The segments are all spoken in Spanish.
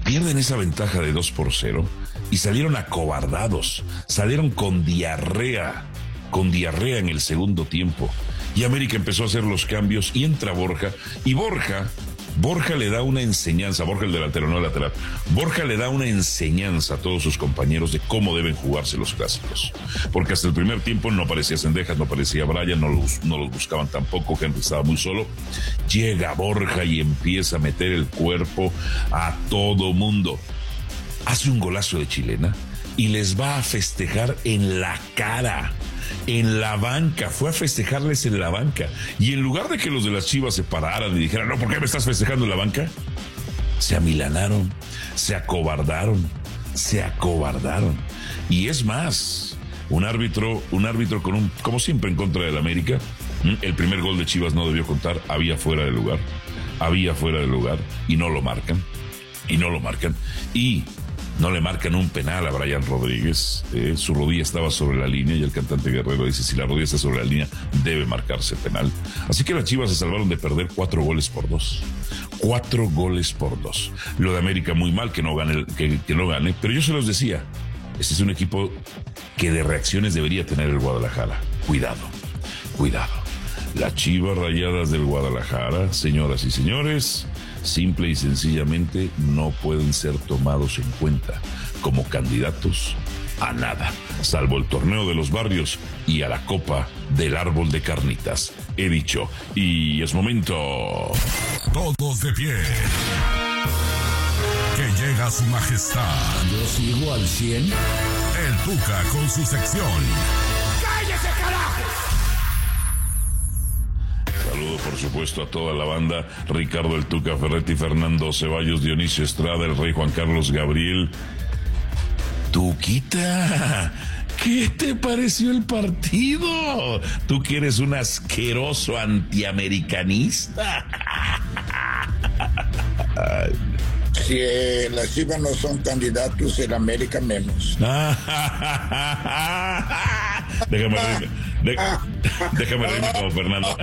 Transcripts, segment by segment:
pierden esa ventaja de 2-0 y salieron acobardados, salieron con diarrea en el segundo tiempo. Y América empezó a hacer los cambios y entra Borja, y Borja le da una enseñanza, Borja el delantero, no el lateral. Borja le da una enseñanza a todos sus compañeros de cómo deben jugarse los clásicos. Porque hasta el primer tiempo no aparecía Cendejas, no aparecía Brian, no los buscaban tampoco, Henry estaba muy solo. Llega Borja y empieza a meter el cuerpo a todo mundo. Hace un golazo de chilena y les va a festejar en la cara. En la banca, fue a festejarles en la banca. Y en lugar de que los de las Chivas se pararan y dijeran, no, ¿por qué me estás festejando en la banca? Se amilanaron, se acobardaron. Y es más, un árbitro como siempre en contra del América. El primer gol de Chivas no debió contar, había fuera de lugar y no lo marcan. Y no le marcan un penal a Brian Rodríguez. Su rodilla estaba sobre la línea y el cantante Guerrero dice, si la rodilla está sobre la línea, debe marcarse penal. Así que las Chivas se salvaron de perder 4-2. 4-2. Lo de América muy mal, que no gane, pero yo se los decía, este es un equipo que de reacciones debería tener el Guadalajara. Cuidado. Las Chivas Rayadas del Guadalajara, señoras y señores, simple y sencillamente no pueden ser tomados en cuenta como candidatos a nada, salvo el torneo de los barrios y a la copa del árbol de carnitas. He dicho, y es momento. Todos de pie. Que llega su majestad. Yo sigo al 100. El Tuca con su sección. ¡Cállese, carajo! Saludo, por supuesto, a toda la banda. Ricardo el Tuca Ferretti, Fernando Ceballos, Dionisio Estrada, el Rey Juan Carlos Gabriel. Tuquita, ¿qué te pareció el partido? Tú que eres un asqueroso antiamericanista. Si las Chivas no son candidatos, el América menos. Déjame reírme como Fernando.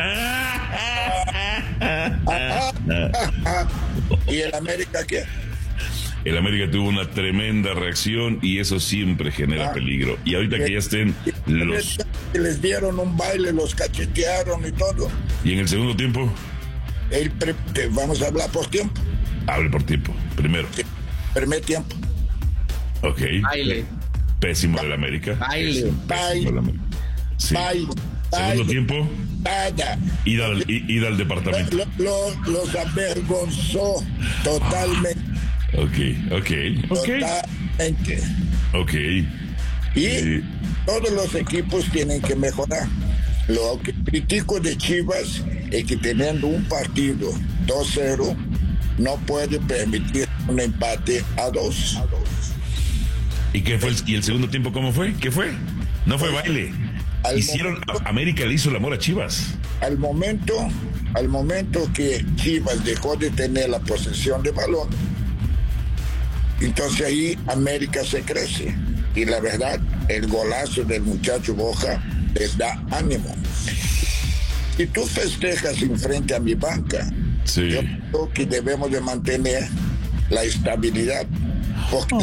¿Y el América qué? El América tuvo una tremenda reacción y eso siempre genera peligro. Y ahorita que ya estén los... Les dieron un baile, los cachetearon y todo. ¿Y en el segundo tiempo? Vamos a hablar por tiempo. Hable por tiempo, primero. Sí, primer tiempo. Ok. Baile. Pésimo del América. Baile. Sí. Segundo tiempo. Vaya. Ida al departamento. Los avergonzó totalmente. Ok. Totalmente. Ok. Y todos los equipos tienen que mejorar. Lo que critico de Chivas es que teniendo un partido 2-0 no puede permitir un empate a 2. ¿Y qué fue? ¿Y el segundo tiempo cómo fue? ¿Qué fue? No fue baile. América le hizo el amor a Chivas. Al momento que Chivas dejó de tener la posesión de balón, entonces ahí América se crece. Y la verdad, el golazo del muchacho Borja les da ánimo. Si tú festejas enfrente a mi banca, sí, yo creo que debemos de mantener la estabilidad. Porque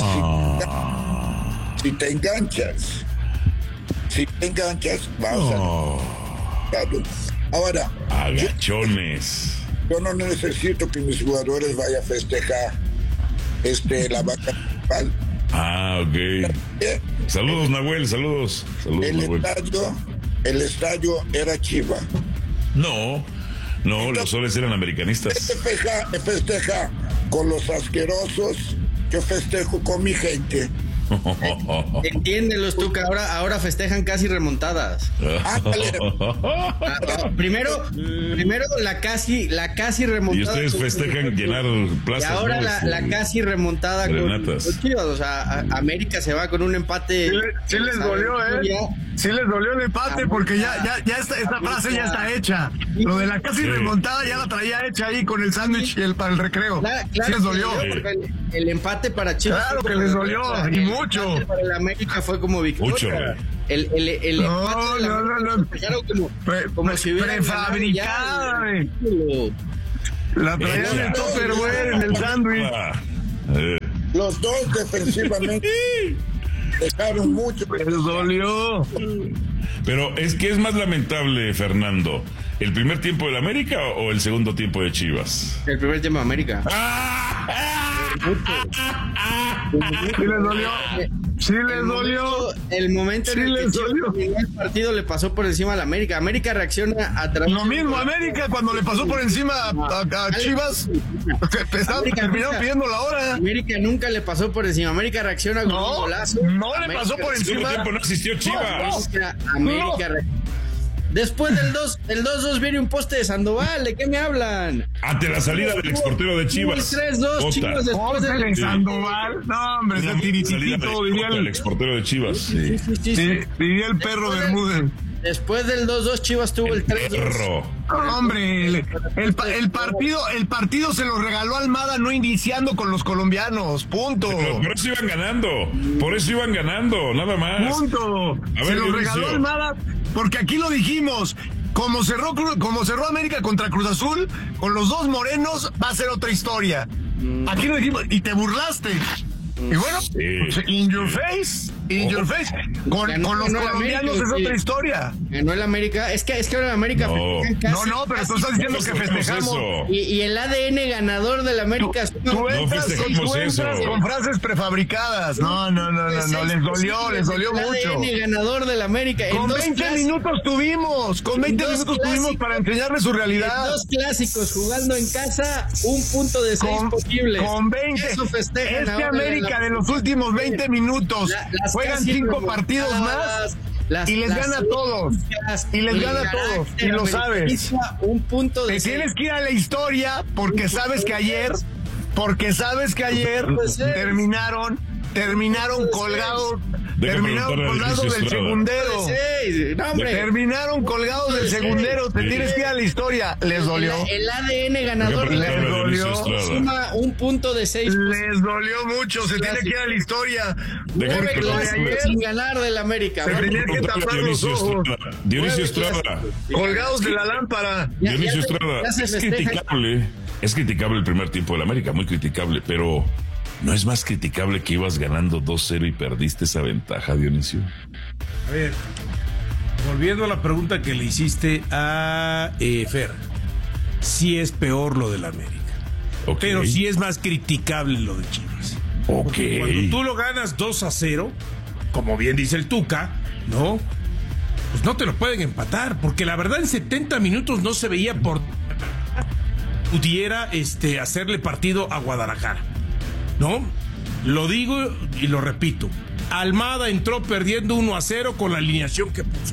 si te enganchas, vamos a... Ahora, agachones. Yo no necesito que mis jugadores vayan a festejar la banca principal. Ok. Saludos, Nahuel, saludos. El estadio era Chiva. No, los soles eran americanistas. Festeja con los asquerosos, yo festejo con mi gente. Entiéndelos tú que ahora festejan casi remontadas. Primero la casi remontada. Y ustedes festejan llenar plazas. Y ahora la casi remontada con los Chivas. O sea, América se va con un empate. Sí les dolió, Sí les dolió el empate porque ya esta frase ya está hecha. Lo de la casi remontada ya la traía hecha ahí con el sándwich para el recreo. Claro, sí les dolió. El empate para Chivas. Claro que les dolió, y mucho. Para el América fue como victoria. Mucho. El no. Como si hubiera prefabricada. La traían en el Tupperware, en el sándwich. los dos defensivamente dejaron mucho. Les dolió. Pero es que es más lamentable, Fernando, ¿el primer tiempo del América o el segundo tiempo de Chivas? El primer tiempo de América. Sí les dolió. Sí les dolió. El momento en el que el partido le pasó por encima al América. América reacciona a través. Lo mismo América cuando le pasó por encima a Chivas. Terminaron pidiendo la hora. América nunca le pasó por encima. América reacciona con un golazo. No le pasó por encima. No existió Chivas. América. Después del 2-2 viene un poste de Sandoval. ¿De qué me hablan? Ante la salida del exportero de Chivas. El 3-2, Chivas después de Sandoval. No, hombre, ese tirititito, diría el exportero de Chivas. Sí. Diría el perro Bermúdez. Después del 2-2, Chivas tuvo el 3-2. Hombre, el partido se lo regaló Almada, no iniciando con los colombianos. Punto. Pero por eso iban ganando, nada más. Punto. Se lo regaló Almada, porque aquí lo dijimos. Como cerró América contra Cruz Azul, con los dos morenos va a ser otra historia. Aquí lo dijimos y te burlaste. Y bueno, in your face. Con los colombianos es otra historia. Ganó el América. Es que ahora el América No, pero tú estás diciendo que festejamos. Y el ADN ganador del América. Tú entras con frases prefabricadas. No, les dolió mucho. El ADN ganador del América. Con 20 minutos tuvimos para enseñarle su realidad. En 2 clásicos jugando en casa, un punto de 6 posibles. Con 20. Eso festejan este América de los últimos 20 minutos juegan 5 partidos más y les gana a todos. Y lo sabes. Un punto de Te tienes que ir a la historia porque sabes que ayer terminaron colgados. Terminaron colgados del segundero. Terminaron colgados del segundero. Te tienes que ir a la historia. Les dolió. El ADN ganador les dolió. Suma un punto de 6. Les dolió mucho. Se tiene que ir a la historia. 9 clásicos sin ganar del América. Se tenía que tapar los ojos. Dionisio Estrada. Colgados de la lámpara. Dionisio Estrada. Es criticable el primer tiempo del América. Muy criticable. Pero ¿no es más criticable que ibas ganando 2-0 y perdiste esa ventaja, Dionisio? A ver, volviendo a la pregunta que le hiciste a Fer, sí es peor lo del América, pero sí es más criticable lo de Chivas. Porque cuando tú lo ganas 2-0, como bien dice el Tuca, ¿no? Pues no te lo pueden empatar, porque la verdad en 70 minutos no se veía por pudiera hacerle partido a Guadalajara. ¿No? Lo digo y lo repito. Almada entró perdiendo 1-0 con la alineación que puso.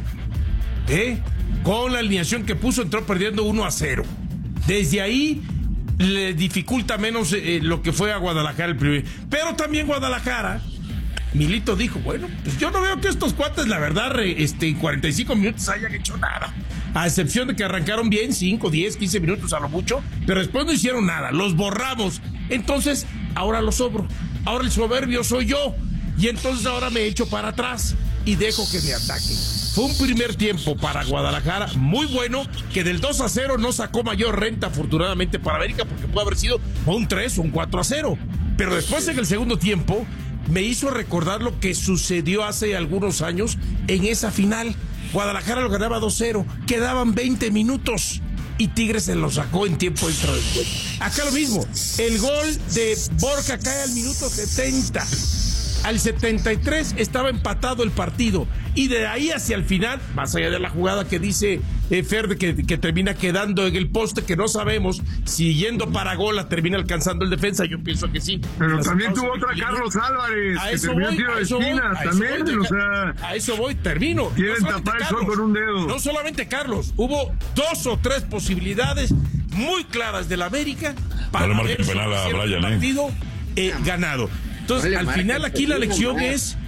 Con la alineación que puso entró perdiendo 1-0. Desde ahí le dificulta menos lo que fue a Guadalajara el primer. Pero también Guadalajara, Milito dijo, bueno, pues yo no veo que estos cuates, la verdad, en 45 minutos hayan hecho nada. A excepción de que arrancaron bien, 5, 10, 15 minutos a lo mucho, pero después no hicieron nada, los borramos. Entonces, ahora lo sobro. Ahora el soberbio soy yo. Y entonces ahora me echo para atrás y dejo que me ataquen. Fue un primer tiempo para Guadalajara muy bueno, que del 2-0 no sacó mayor renta, afortunadamente, para América, porque puede haber sido un 3 o un 4-0. Pero después, en el segundo tiempo, me hizo recordar lo que sucedió hace algunos años en esa final. Guadalajara lo ganaba 2-0, quedaban 20 minutos y Tigres se lo sacó en tiempo extra después. Acá lo mismo, el gol de Borja cae al minuto 70. Al 73 estaba empatado el partido y de ahí hacia el final, más allá de la jugada que dice Fer, que termina quedando en el poste, que no sabemos si yendo para gol la termina alcanzando el defensa, yo pienso que sí. Pero también tuvo otra Carlos Álvarez, que terminó tiro de esquina también, a eso voy, termino. Quieren tapar el sol con un dedo. No solamente Carlos, hubo 2 o 3 posibilidades muy claras del América para haber el partido ganado. Entonces, al final aquí la lección es,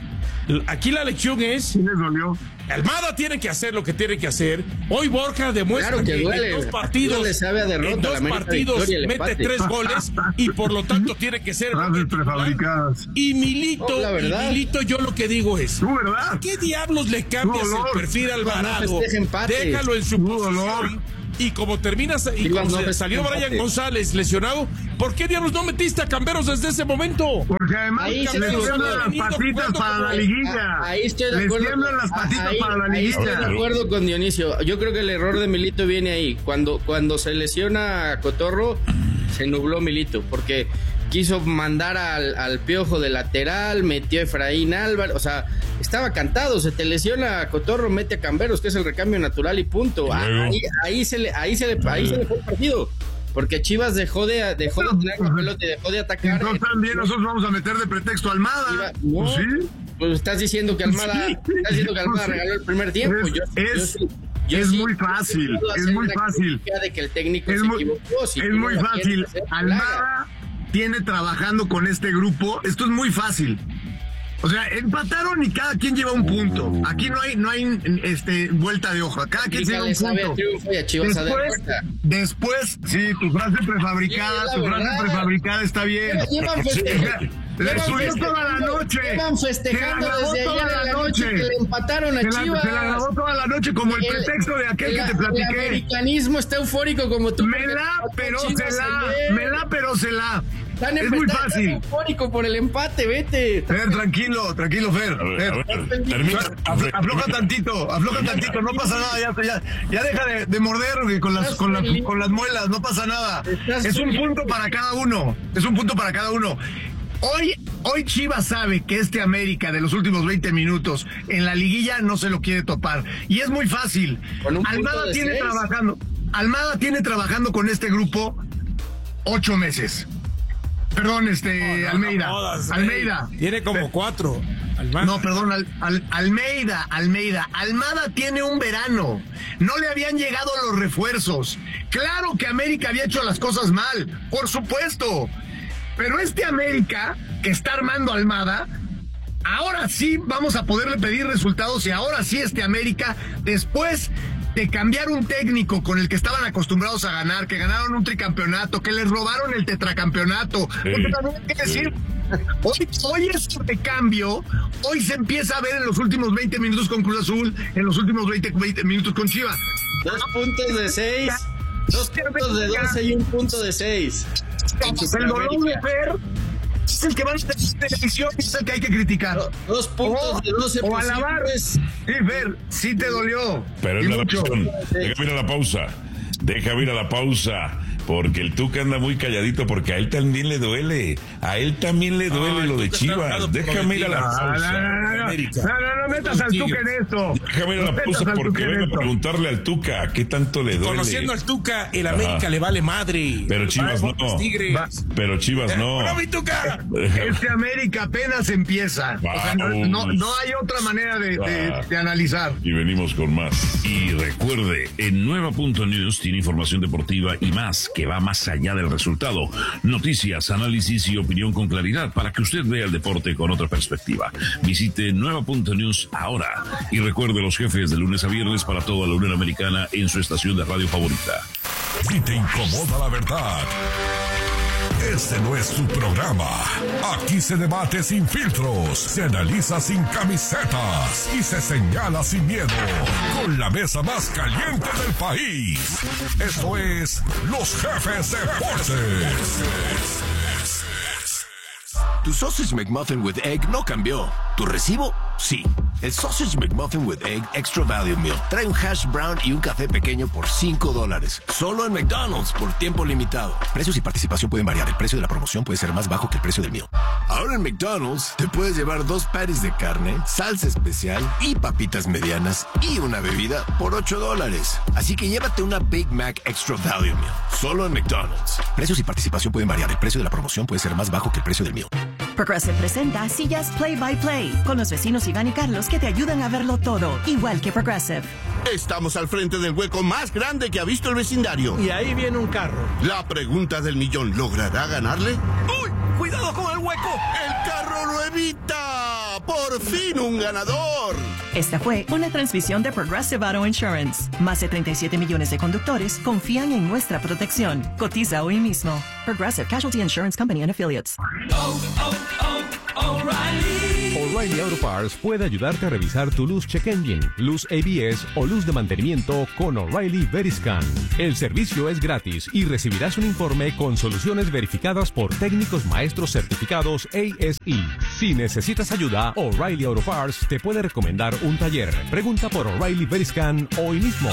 sí les dolió. Almada tiene que hacer lo que tiene que hacer. Hoy Borja demuestra que en 2 partidos, mete 3 goles y por lo tanto tiene que ser y Milito, yo lo que digo es, ¿qué diablos le cambias el perfil a Alvarado? Déjalo en su posición. y como terminas y como salió Brian González lesionado, ¿por qué diablos no metiste a Camberos desde ese momento? Porque además les tiemblan las patitas para la liguilla. Ahí estoy de acuerdo. Les tiemblan las patitas para la liguilla. Ahí estoy de acuerdo con Dionisio. Yo creo que el error de Milito viene ahí. Cuando se lesiona a Cotorro, se nubló Milito, porque quiso mandar al Piojo de lateral, metió a Efraín Álvarez, o sea, estaba cantado, se te lesiona Cotorro, mete a Camberos, que es el recambio natural y punto. Ahí se le fue el partido, porque Chivas dejó de tener la pelota y dejó de atacar. Entonces también nosotros vamos a meter de pretexto a Almada. No, pues sí. Pues estás diciendo que Almada regaló el primer tiempo. Es muy fácil, es muy fácil. De que el técnico se equivocó. Es muy fácil. Almada tiene trabajando con este grupo. Esto es muy fácil. O sea, empataron y cada quien lleva un punto. Aquí no hay vuelta de hoja. Cada quien lleva un punto. Después, sí, tu frase prefabricada está bien. Le subió toda la noche. Llevan festejando desde ayer en la noche que le empataron a Chivas. Se la grabó toda la noche como el pretexto de aquel que te platiqué. El americanismo está eufórico como tú. Me la, pero se la. Es muy fácil. Eufórico por el empate, vete. Fer, tranquilo, Fer. Afloja tantito, no pasa nada, ya deja de morder con las muelas, no pasa nada. Es un punto para cada uno. Hoy Chivas sabe que este América de los últimos 20 minutos en la liguilla no se lo quiere topar. Y es muy fácil. Almada tiene trabajando con este grupo 8 meses. Perdón, Almeida. Almeida. Tiene como 4. No, perdón, Almeida. Almada tiene un verano. No le habían llegado los refuerzos. Claro que América había hecho las cosas mal, por supuesto. Pero este América que está armando Almada, ahora sí vamos a poderle pedir resultados y ahora sí este América, después de cambiar un técnico con el que estaban acostumbrados a ganar, que ganaron un tricampeonato, que les robaron el tetracampeonato. Porque también hay que decir, hoy es de cambio, hoy se empieza a ver en los últimos 20 minutos con Cruz Azul, en los últimos 20 minutos con Chivas. 2 puntos de 6, 2 puntos de 12 y 1 punto de 6. El dolor de Fer es el que va a estar en televisión, es el que hay que criticar. 2 puntos de 12 o alabar. Sí, Fer, sí te dolió. Pero es la razón. Déjame ir a la pausa. Porque el Tuca anda muy calladito porque a él también le duele. Lo de Chivas. Déjame ir a la pausa. No metas al Tuca en esto. Déjame ir a la pausa porque vengo a preguntarle al Tuca qué tanto le duele. Conociendo al Tuca, el América le vale madre. Pero Chivas no. ¡Hola, mi Tuca! Este América apenas empieza. O sea, no hay otra manera de analizar. Y venimos con más. Y recuerde, en Nueva.News tiene información deportiva y más que va más allá del resultado. Noticias, análisis y opinión con claridad para que usted vea el deporte con otra perspectiva. Visite Nueva.News ahora y recuerde los jefes de lunes a viernes para toda la Unión Americana en su estación de radio favorita. Si te incomoda la verdad, este no es tu programa. Aquí se debate sin filtros, se analiza sin camisetas y se señala sin miedo. Con la mesa más caliente del país. Esto es Los Jefes Deportes. Tu Sausage McMuffin with Egg no cambió. ¿Tu recibo? Sí. El Sausage McMuffin with Egg Extra Value Meal trae un hash brown y un café pequeño por $5. Solo en McDonald's por tiempo limitado. Precios y participación pueden variar. El precio de la promoción puede ser más bajo que el precio del meal. Ahora en McDonald's te puedes llevar 2 patties de carne, salsa especial y papitas medianas y una bebida por $8. Así que llévate una Big Mac Extra Value Meal. Solo en McDonald's. Precios y participación pueden variar. El precio de la promoción puede ser más bajo que el precio del meal. Progressive presenta sillas Play by Play con los vecinos Iván y Carlos que te ayudan a verlo todo, igual que Progressive. Estamos al frente del hueco más grande que ha visto el vecindario. Y ahí viene un carro. La pregunta del millón, ¿logrará ganarle? ¡Uy! ¡Cuidado con el hueco! ¡El carro lo evita! ¡Por fin un ganador! Esta fue una transmisión de Progressive Auto Insurance. Más de 37 millones de conductores confían en nuestra protección. Cotiza hoy mismo. Progressive Casualty Insurance Company and Affiliates. O'Reilly O'Reilly Auto Parts puede ayudarte a revisar tu luz check engine, luz ABS o luz de mantenimiento con O'Reilly Veriscan. El servicio es gratis y recibirás un informe con soluciones verificadas por técnicos maestros certificados ASE. Si necesitas ayuda, O'Reilly Auto Parts te puede recomendar un taller. Pregunta por O'Reilly Veriscan hoy mismo.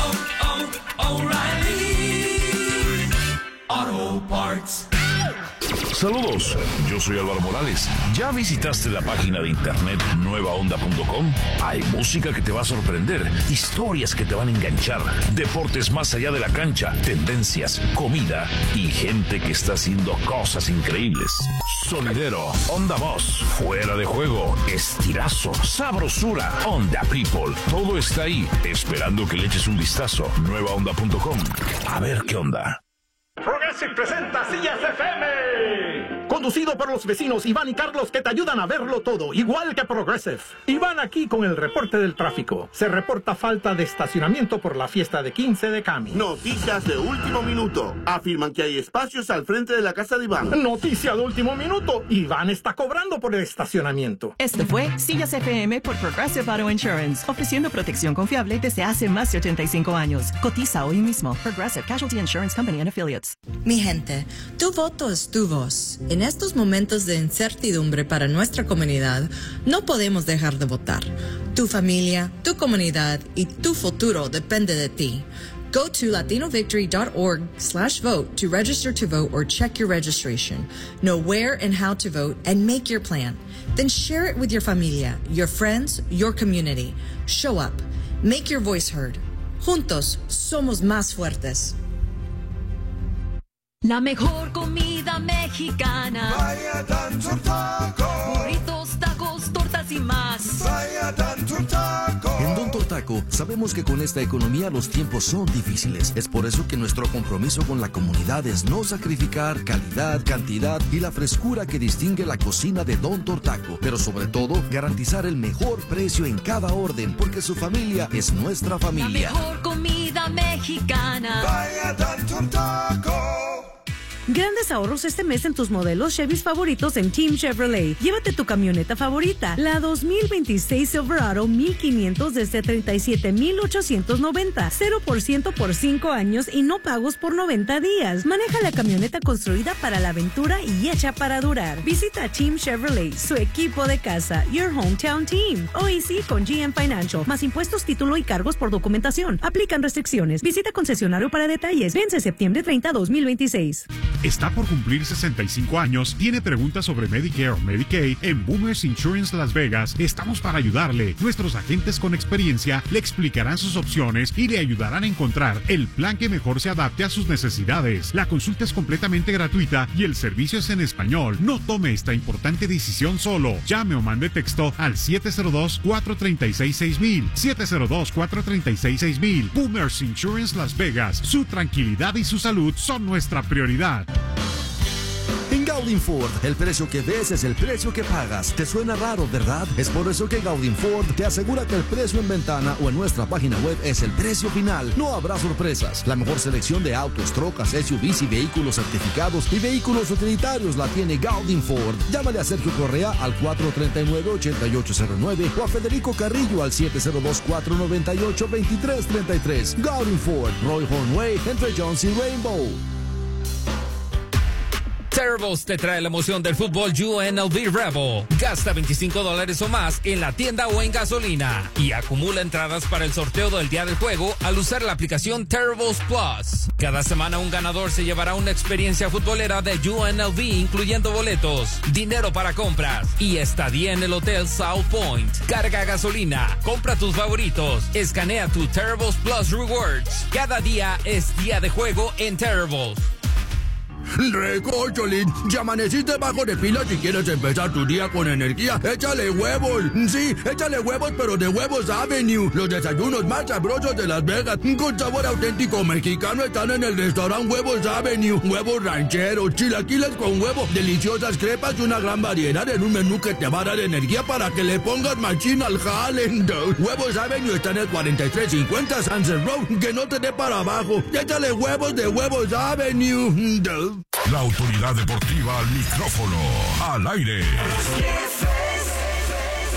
O'Reilly Auto Parts. Saludos, yo soy Álvaro Morales. ¿Ya visitaste la página de internet nuevaonda.com? Hay música que te va a sorprender, historias que te van a enganchar, deportes más allá de la cancha, tendencias, comida y gente que está haciendo cosas increíbles. Sonidero, Onda Voz, fuera de juego, estirazo, sabrosura, Onda People. Todo está ahí, esperando que le eches un vistazo. Nuevaonda.com. A ver qué onda. Progressive presenta Sillas FM, conducido por los vecinos Iván y Carlos, que te ayudan a verlo todo, igual que Progressive. Iván aquí con el reporte del tráfico. Se reporta falta de estacionamiento por la fiesta de 15 de Cami. Noticias de último minuto. Afirman que hay espacios al frente de la casa de Iván. Noticia de último minuto. Iván está cobrando por el estacionamiento. Esto fue Sillas FM por Progressive Auto Insurance, ofreciendo protección confiable desde hace más de 85 años. Cotiza hoy mismo. Progressive Casualty Insurance Company and Affiliates. Mi gente, tu voto es tu voz. En estos momentos de incertidumbre para nuestra comunidad, no podemos dejar de votar. Tu familia, tu comunidad y tu futuro depende de ti. Go to latinovictory.org/vote to register to vote or check your registration. Know where and how to vote and make your plan. Then share it with your familia, your friends, your community. Show up. Make your voice heard. Juntos somos más fuertes. La mejor comida mexicana. Vaya Dantur Taco. Burritos, tacos, tortas y más. Vaya Dantur Taco. En Don Taco sabemos que con esta economía los tiempos son difíciles. Es por eso que nuestro compromiso con la comunidad es no sacrificar calidad, cantidad y la frescura que distingue la cocina de Don Taco. Pero sobre todo, garantizar el mejor precio en cada orden, porque su familia es nuestra familia. La mejor comida mexicana. Vaya Dantur Taco. Grandes ahorros este mes en tus modelos Chevys favoritos en Team Chevrolet. Llévate tu camioneta favorita, la 2026 Silverado 1500 desde $37,890. 0% por 5 años y no pagos por 90 días. Maneja la camioneta construida para la aventura y hecha para durar. Visita Team Chevrolet, su equipo de casa, Your Hometown Team. Hoy sí con GM Financial, más impuestos, título y cargos por documentación. Aplican restricciones. Visita concesionario para detalles. Vence septiembre 30, 2026. Está por cumplir 65 años, tiene preguntas sobre Medicare o Medicaid. En Boomers Insurance Las Vegas estamos para ayudarle. Nuestros agentes con experiencia le explicarán sus opciones y le ayudarán a encontrar el plan que mejor se adapte a sus necesidades. La consulta es completamente gratuita y el servicio es en español. No tome esta importante decisión solo. Llame o mande texto al 702-436-6000. 702-436-6000. Boomers Insurance Las Vegas. Su tranquilidad y su salud son nuestra prioridad. En Gaudin Ford, el precio que ves es el precio que pagas. ¿Te suena raro, verdad? Es por eso que Gaudin Ford te asegura que el precio en ventana o en nuestra página web es el precio final. No habrá sorpresas. La mejor selección de autos, trocas, SUVs y vehículos certificados y vehículos utilitarios la tiene Gaudin Ford. Llámale a Sergio Correa al 439-8809 o a Federico Carrillo al 702-498-2333. Gaudin Ford, Roy Hornway, entre Jones y Rainbow. Terribles te trae la emoción del fútbol UNLV Rebel. Gasta $25 o más en la tienda o en gasolina y acumula entradas para el sorteo del día del juego al usar la aplicación Terribles Plus. Cada semana un ganador se llevará una experiencia futbolera de UNLV, incluyendo boletos, dinero para compras y estadía en el Hotel South Point. Carga gasolina, compra tus favoritos, escanea tu Terribles Plus Rewards. Cada día es día de juego en Terribles. Recocholín, ya amaneciste bajo de pilas y quieres empezar tu día con energía. Échale huevos. Sí, échale huevos, pero de Huevos Avenue. Los desayunos más sabrosos de Las Vegas, con sabor auténtico mexicano, están en el restaurante Huevos Avenue. Huevos rancheros, chilaquiles con huevo, deliciosas crepas y una gran variedad en un menú que te va a dar energía para que le pongas machín al jale. Huevos Avenue está en el 4350 Sunset Road. Que no te dé para abajo. Échale huevos de Huevos Avenue. La autoridad deportiva al micrófono, al aire.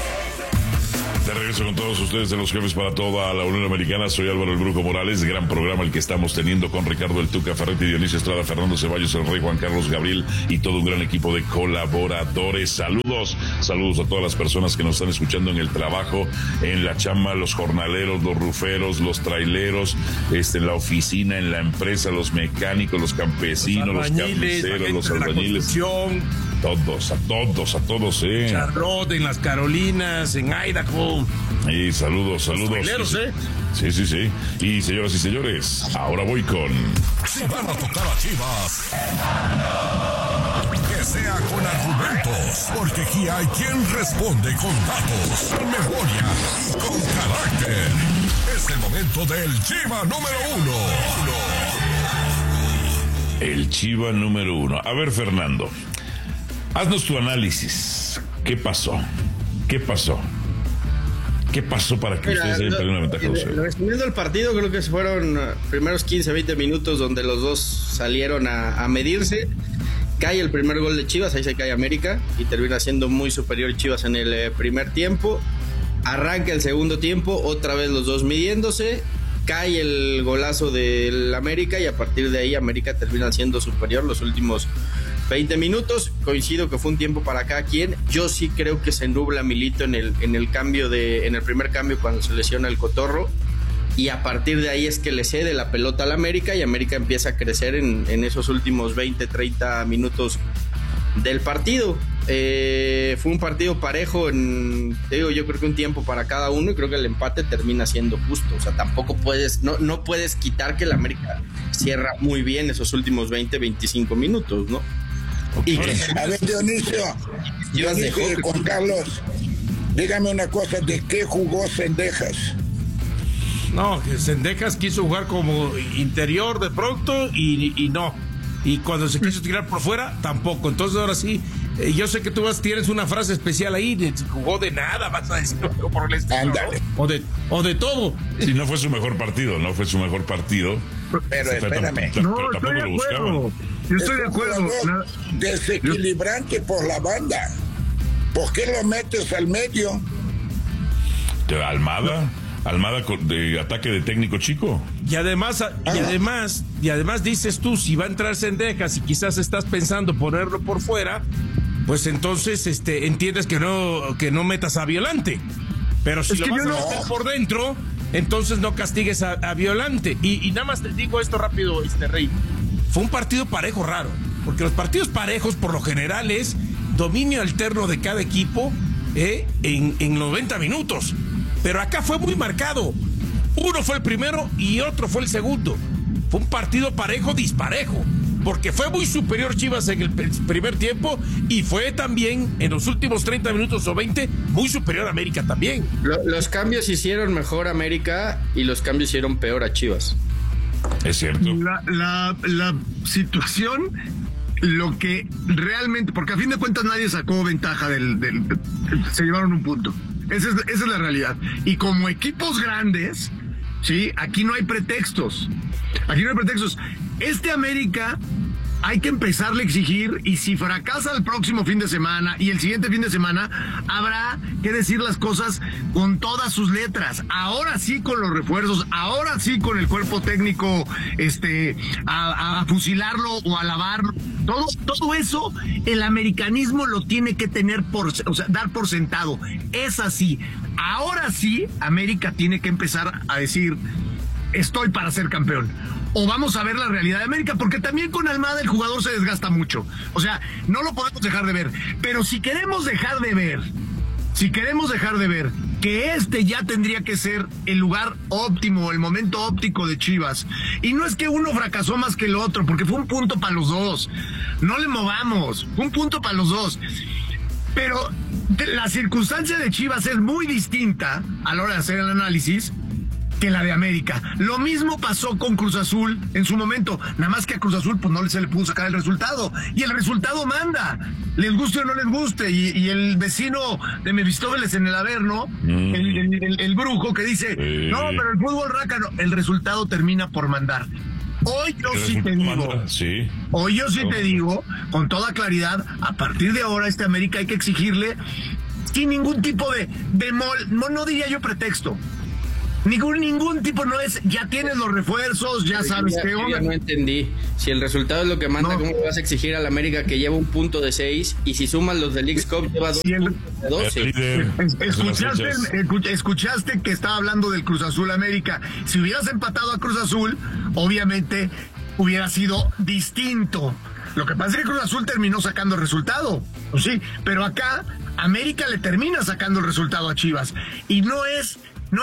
De regreso con todos ustedes de los jefes para toda la Unión Americana. Soy Álvaro el Brujo Morales. Gran programa el que estamos teniendo con Ricardo el Tuca Ferretti, Dionisio Estrada, Fernando Ceballos, el Rey, Juan Carlos Gabriel y todo un gran equipo de colaboradores. Saludos a todas las personas que nos están escuchando en el trabajo, en la chamba, los jornaleros, los ruferos, los traileros, en la oficina, en la empresa, los mecánicos, los campesinos, los carniceros, los albañiles. A todos, Charlotte, en las Carolinas, en Idaho. Y saludos. Traileros, Sí. Y señoras y señores, ahora voy con... Si van a tocar a Chivas, que sea con argumentos, porque aquí hay quien responde con datos, con memoria y con carácter. Es el momento del Chiva número 1. El Chiva número 1. A ver, Fernando, haznos tu análisis. ¿Qué pasó para que ustedes hayan tenido una ventaja? Resumiendo el partido, creo que fueron primeros 15-20 minutos donde los dos salieron a medirse. Cae el primer gol de Chivas, ahí se cae América y termina siendo muy superior Chivas en el primer tiempo. Arranca el segundo tiempo, otra vez los dos midiéndose. Cae el golazo del América y a partir de ahí América termina siendo superior los últimos 20 minutos. Coincido que fue un tiempo para cada quien. Yo sí creo que se nubla Milito en el primer cambio cuando se lesiona el Cotorro, y a partir de ahí es que le cede la pelota al América y América empieza a crecer en esos últimos 20-30 minutos del partido. Fue un partido parejo yo creo que un tiempo para cada uno, y creo que el empate termina siendo justo. O sea, tampoco no puedes quitar que el América cierra muy bien esos últimos 20-25 minutos, ¿no? Okay. A ver, Dionisio, Juan Carlos, dígame una cosa, ¿de qué jugó Cendejas? No, Cendejas quiso jugar como interior de pronto y no. Y cuando se quiso tirar por fuera, tampoco. Entonces ahora sí, yo sé que tú tienes una frase especial ahí, jugó de nada, vas a decir algo por el estilo, ¿no? O de todo. Sí, no fue su mejor partido. Pero espérame. No, estoy de acuerdo. Yo estoy de acuerdo. Desequilibrante por la banda. ¿Por qué lo metes al medio? Almada de ataque de técnico chico. Y además dices tú, si va a entrar Cendejas y quizás estás pensando ponerlo por fuera, pues entonces entiendes que no metas a Violante. Pero si lo vas a meter por dentro, entonces no castigues a Violante. Y nada más te digo esto rápido, Rey. Fue un partido parejo raro, porque los partidos parejos por lo general es dominio alterno de cada equipo en 90 minutos. Pero acá fue muy marcado. Uno fue el primero y otro fue el segundo. Fue un partido parejo, disparejo, porque fue muy superior Chivas en el primer tiempo y fue también en los últimos 30 minutos o 20 muy superior a América también. Los cambios hicieron mejor a América y los cambios hicieron peor a Chivas. Es cierto. La situación, lo que realmente, porque a fin de cuentas nadie sacó ventaja se llevaron un punto. Esa es la realidad. Y como equipos grandes, ¿sí? Aquí no hay pretextos. Este América hay que empezarle a exigir, y si fracasa el próximo fin de semana y el siguiente fin de semana, habrá que decir las cosas con todas sus letras. Ahora sí con los refuerzos, ahora sí con el cuerpo técnico, a fusilarlo o a lavarlo. Todo eso, el americanismo lo tiene que tener dar por sentado. Es así. Ahora sí, América tiene que empezar a decir, estoy para ser campeón. O vamos a ver la realidad de América, porque también con Almada el jugador se desgasta mucho. O sea, no lo podemos dejar de ver. Pero si queremos dejar de ver que ya tendría que ser el lugar óptimo, el momento óptico de Chivas. Y no es que uno fracasó más que el otro, porque fue un punto para los dos. No le movamos, fue un punto para los dos. Pero la circunstancia de Chivas es muy distinta a la hora de hacer el análisis que la de América. Lo mismo pasó con Cruz Azul en su momento, nada más que a Cruz Azul pues no se le pudo sacar el resultado, y el resultado manda, les guste o no les guste, y el vecino de Mefistófeles en el Averno, el brujo que dice, no, pero el fútbol rácano, el resultado termina por mandar. Hoy yo sí te digo, con toda claridad, a partir de ahora América hay que exigirle sin ningún tipo de no diría yo pretexto. Ningún tipo, no es, ya tienes los refuerzos, ya sabes qué onda. No entendí. Si el resultado es lo que manda, ¿cómo vas a exigir al América que lleva un punto de 6? Y si sumas los del Leagues Cup, lleva 2 puntos de 12. Escuchaste que estaba hablando del Cruz Azul América. Si hubieras empatado a Cruz Azul, obviamente hubiera sido distinto. Lo que pasa es que Cruz Azul terminó sacando el resultado, pues sí, pero acá América le termina sacando el resultado a Chivas. Y no es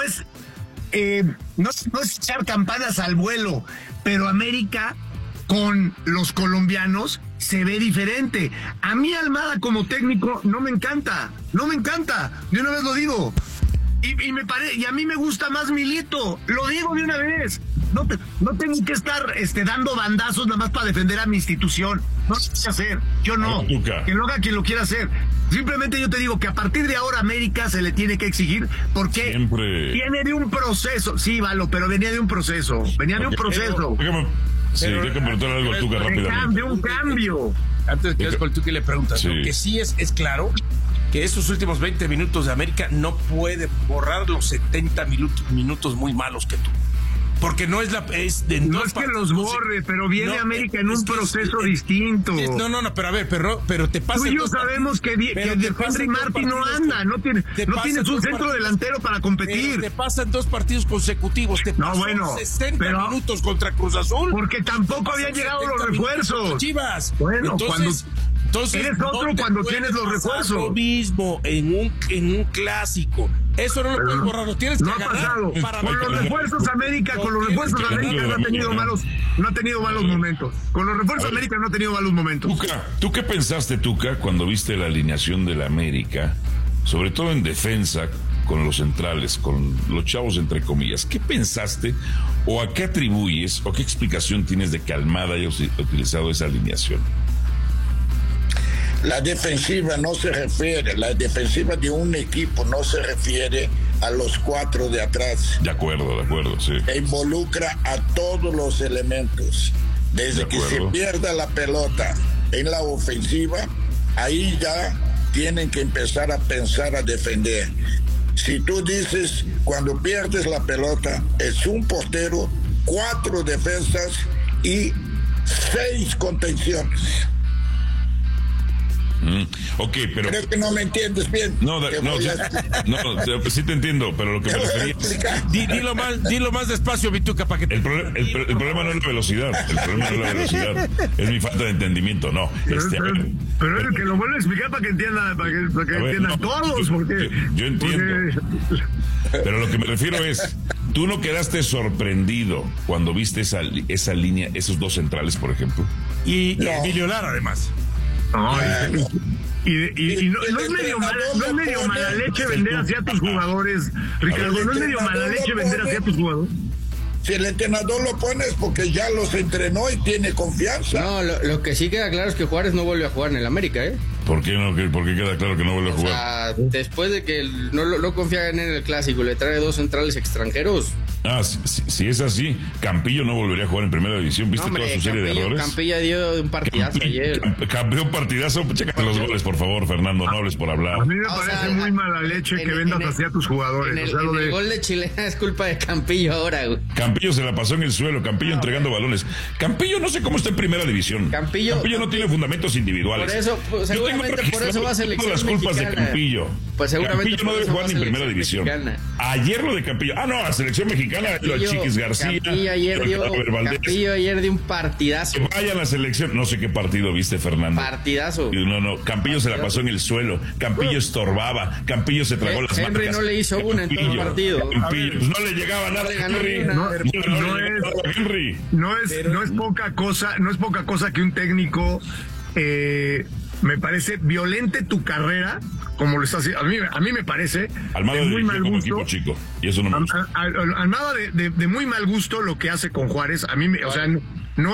echar campanas al vuelo, pero América con los colombianos se ve diferente. A mí Almada como técnico no me encanta, de una vez lo digo. Y a mí me gusta más Milito, lo digo de una vez. No tengo que estar dando bandazos nada más para defender a mi institución. No sé qué hacer, yo no. Que lo haga quien lo quiera hacer. Simplemente yo te digo que a partir de ahora América se le tiene que exigir porque viene de un proceso. Sí, Valo, pero venía de un proceso. Déjame preguntar algo a Tuca rápidamente. Un cambio. Antes que con Tuca le preguntas, lo que sí es claro que esos últimos 20 minutos de América no puede borrar los 70 minutos muy malos que tuvo. Porque no es no es que los borre, pero viene América en un proceso distinto. No, pero a ver, pero te pasa. Tú y yo sabemos que Henry Martin no anda, no tienes un centro delantero para competir. Pero te pasan 2 partidos consecutivos, te pasan 60 minutos contra Cruz Azul. Porque tampoco habían llegado los refuerzos. Chivas. Bueno, entonces eres otro cuando tienes los refuerzos. Lo mismo en un clásico. Eso no lo puedes borrar, lo tienes que agarrar. Con los refuerzos América no ha tenido malos momentos. Con los refuerzos América no ha tenido malos momentos. ¿Tú qué pensaste, Tuca, cuando viste la alineación de la América, sobre todo en defensa, con los centrales, con los chavos entre comillas? ¿Qué pensaste o a qué atribuyes o qué explicación tienes de que Almada haya utilizado esa alineación? La defensiva la defensiva de un equipo no se refiere a los 4 de atrás. De acuerdo, sí. E involucra a todos los elementos. Desde que se pierda la pelota en la ofensiva, ahí ya tienen que empezar a pensar a defender. Si tú dices, cuando pierdes la pelota, es un portero, 4 defensas y 6 contenciones. Pero creo que no me entiendes bien. Sí te entiendo, pero lo que me refería dilo más despacio, Vituca, para que el problema no es la velocidad, es mi falta de entendimiento, no. Pero es que lo vuelvo a explicar para que entiendan, todos, porque yo entiendo. Pero lo que me refiero es, ¿tú no quedaste sorprendido cuando viste esa línea, esos 2 centrales, por ejemplo? Y Emilio Lara, además. No es medio mala leche vender así a tus jugadores, Ricardo. No es medio mala leche vender así a tus jugadores. Si el entrenador lo pones porque ya los entrenó y tiene confianza. No, lo que sí queda claro es que Juárez no vuelve a jugar en el América, ¿eh? ¿Por qué queda claro que no vuelve a jugar? O sea, después de que no confían en el clásico, le trae 2 centrales extranjeros. Si es así, Campillo no volvería a jugar en primera división. ¿Viste toda su serie de errores? Campillo dio un partidazo ayer. Campeón un partidazo. Chécate los goles, por favor, Fernando. No hables por hablar. A mí me parece muy mala leche que vendas así a tus jugadores. El gol de Chilena es culpa de Campillo ahora, güey. Campillo se la pasó en el suelo. Campillo entregando balones. Campillo no sé cómo está en primera división. Campillo no tiene fundamentos individuales. Por eso, seguramente por eso va a selección las culpas mexicana. De Campillo. Pues seguramente Campillo no debe jugar ni en primera división. Mexicana. Ayer lo de Campillo. A selección mexicana. Lo de Chiquis García. Campillo ayer dio un partidazo. Que vaya a la selección. No sé qué partido viste, Fernando. Partidazo. No. Campillo se la pasó en el suelo. Campillo estorbaba. Campillo se tragó las marcas. Henry no le hizo una en todo el partido. Campillo, pues no le llegaba nada. No es poca cosa que un técnico me parece violente tu carrera, como lo está haciendo. A mí me parece Almada de muy mal gusto. Equipo chico, y eso no me gusta. Almada de muy mal gusto lo que hace con Juárez. A mí o sea, no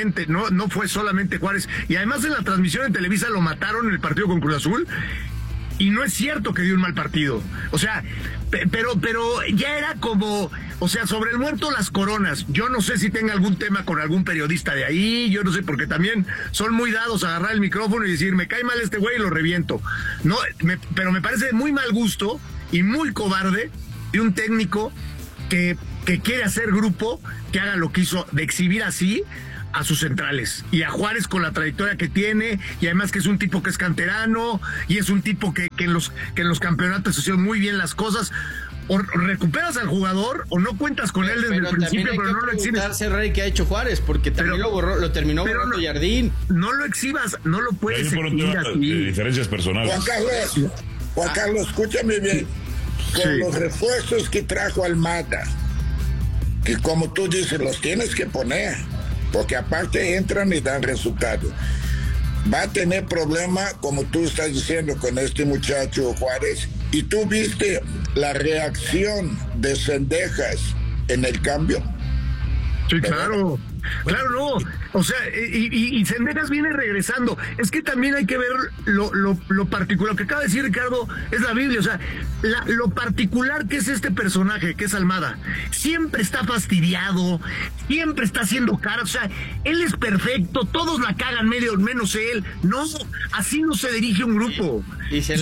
fue solamente Juárez. Y además en la transmisión en Televisa lo mataron en el partido con Cruz Azul. y no es cierto que dio un mal partido. O sea, pero ya era como, o sea, sobre el muerto las coronas. Yo no sé si tenga algún tema con algún periodista de ahí, yo no sé, porque también son muy dados a agarrar el micrófono y decir, me cae mal este güey y lo reviento. No, pero me parece muy mal gusto y muy cobarde de un técnico que quiere hacer grupo, que haga lo que hizo, de exhibir así a sus centrales y a Juárez con la trayectoria que tiene, y además que es un tipo que es canterano y es un tipo que en los campeonatos hicieron muy bien las cosas. O recuperas al jugador o no cuentas con él desde el principio, pero no lo exhibas. Rey, que ha hecho Juárez, porque también lo terminó borrando Jardín. No lo exhibas, no lo puedes exhibir así. Diferencias personales. Juan Carlos, escúchame bien. Con los refuerzos que trajo Almada, que como tú dices, los tienes que poner, porque aparte entran y dan resultado. Va a tener problema, como tú estás diciendo, con este muchacho Juárez. ¿Y tú viste la reacción de Cendejas en el cambio? Sí, claro. Claro, no. O sea, y Cendejas viene regresando. Es que también hay que ver lo particular. Lo que acaba de decir Ricardo es la Biblia. O sea, lo particular que es este personaje, que es Almada. Siempre está fastidiado, siempre está haciendo cara. O sea, él es perfecto, todos la cagan menos él. No, así no se dirige un grupo. Y se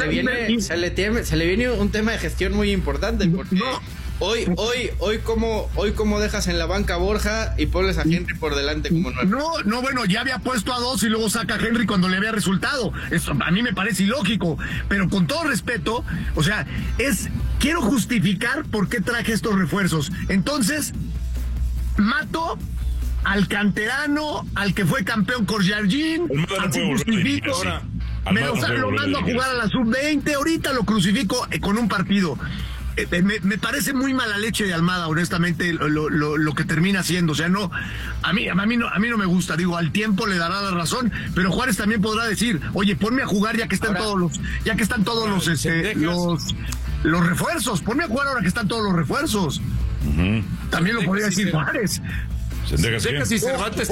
le viene un tema de gestión muy importante, porque hoy como dejas en la banca a Borja y pones a Henry por delante como nueve. No, bueno, ya había puesto a 2 y luego saca a Henry cuando le había resultado. Eso a mí me parece ilógico, pero con todo respeto, o sea, quiero justificar por qué traje estos refuerzos. Entonces, mato al canterano, al que fue campeón con Jardín, así justifico. Lo mando a jugar a la sub-20, ahorita lo crucifico con un partido. Me parece muy mala leche de Almada, honestamente, lo que termina haciendo. O sea, no, a mí no me gusta. Digo, al tiempo le dará la razón, pero Juárez también podrá decir, oye, ponme a jugar ya que están todos los refuerzos. Ponme a jugar ahora que están todos los refuerzos. También lo podría decir Juárez. Cendejas y Cervantes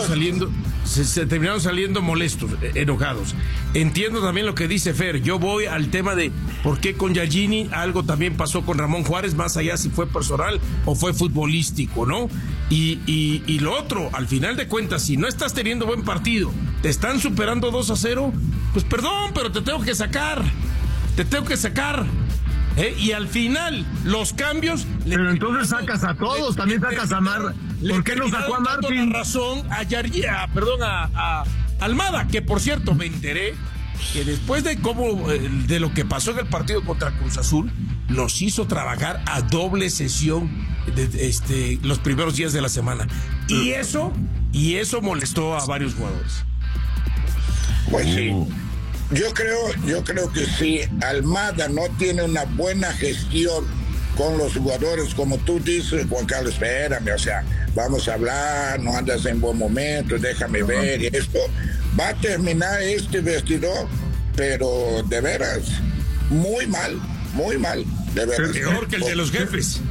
se terminaron saliendo molestos, enojados. Entiendo también lo que dice Fer. Yo voy al tema de por qué con Giannini algo también pasó con Ramón Juárez, más allá si fue personal o fue futbolístico, ¿no? Y lo otro, al final de cuentas, si no estás teniendo buen partido, te están superando 2-0, pues perdón, pero te tengo que sacar. Y al final, los cambios... Pero entonces sacas a todos, también sacas a Mar. ¿Por qué no sacó a Martín? Razón a Almada, que por cierto me enteré que después de lo que pasó en el partido contra Cruz Azul, los hizo trabajar a doble sesión los primeros días de la semana. Y eso molestó a varios jugadores. Pues sí. Yo creo que si Almada no tiene una buena gestión con los jugadores, como tú dices, Juan Carlos, espérame, o sea, vamos a hablar, no andas en buen momento, déjame ver, y esto va a terminar este vestidor, pero de veras, muy mal, de veras. Peor que el de los jefes.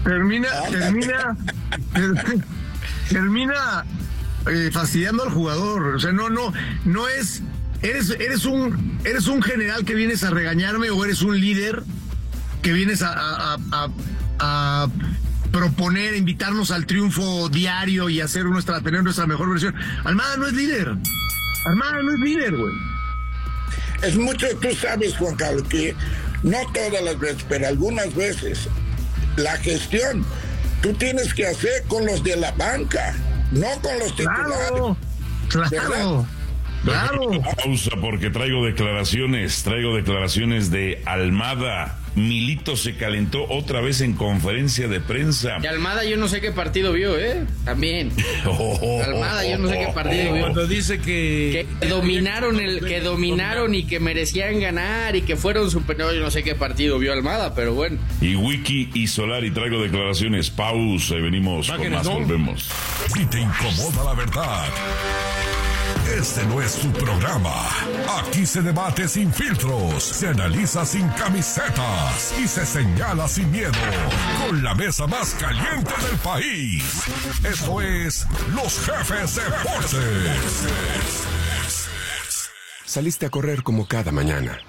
Termina fastidiando al jugador, o sea, no es... ¿Eres un general que vienes a regañarme o eres un líder que vienes a proponer, invitarnos al triunfo diario y tener nuestra mejor versión? Almada no es líder, güey. Es mucho, tú sabes, Juan Carlos, que no todas las veces, pero algunas veces, la gestión tú tienes que hacer con los de la banca, no con los titulares. Claro. Pausa porque traigo declaraciones de Almada. Milito se calentó otra vez en conferencia de prensa. Y Almada yo no sé qué partido vio, también. Almada yo no sé qué partido vio. Cuando dice que dominaron y que merecían ganar y que fueron superiores, yo no sé qué partido vio Almada, pero bueno. Y Wiki y Solari, traigo declaraciones. Pausa y venimos con más, volvemos. Si te incomoda la verdad, este no es tu programa. Aquí se debate sin filtros, se analiza sin camisetas y se señala sin miedo. Con la mesa más caliente del país. Esto es Los Jefes Deportes. Saliste a correr como cada mañana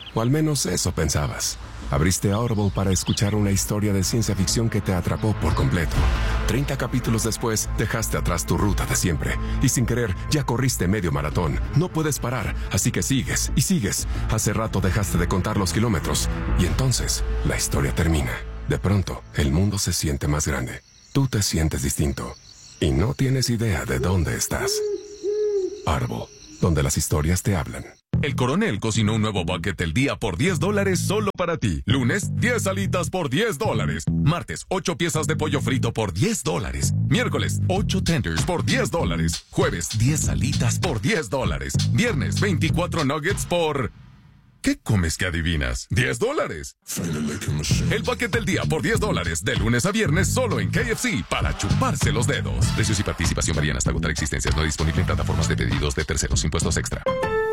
O al menos eso pensabas. Abriste Audible para escuchar una historia de ciencia ficción que te atrapó por completo. 30 capítulos después, dejaste atrás tu ruta de siempre. Y sin querer, ya corriste medio maratón. No puedes parar, así que sigues y sigues. Hace rato dejaste de contar los kilómetros. Y entonces, la historia termina. De pronto, el mundo se siente más grande. Tú te sientes distinto. Y no tienes idea de dónde estás. Audible, donde las historias te hablan. El Coronel cocinó un nuevo bucket del día por $10 solo para ti. Lunes, 10 alitas por $10. Martes, 8 piezas de pollo frito por $10. Miércoles, 8 tenders por $10. Jueves, 10 alitas por $10. Viernes, 24 nuggets por... ¿Qué comes que adivinas? $10. El bucket del día por $10. De lunes a viernes solo en KFC para chuparse los dedos. Precios y participación varían hasta agotar existencias. No disponible en plataformas de pedidos de terceros. Impuestos extra.